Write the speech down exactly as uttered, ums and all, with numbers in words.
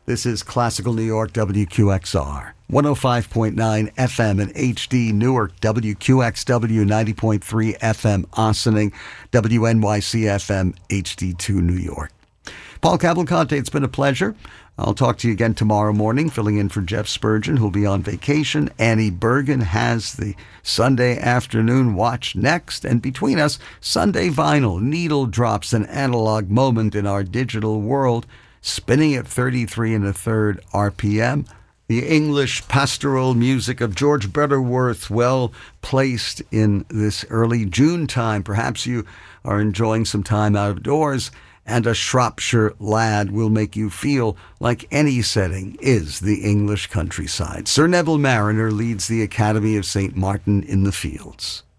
This is Classical New York, W Q X R. one oh five point nine F M in H D Newark, W Q X W ninety point three F M Ossining, W N Y C F M H D two New York. Paul Cavalcante, it's been a pleasure. I'll talk to you again tomorrow morning, filling in for Jeff Spurgeon, who'll be on vacation. Annie Bergen has the Sunday afternoon watch next. And between us, Sunday Vinyl, needle drops, an analog moment in our digital world, spinning at thirty-three and a third R P M. The English pastoral music of George Butterworth, well placed in this early June time. Perhaps you are enjoying some time outdoors, and a Shropshire lad will make you feel like any setting is the English countryside. Sir Neville Marriner leads the Academy of Saint Martin in the Fields.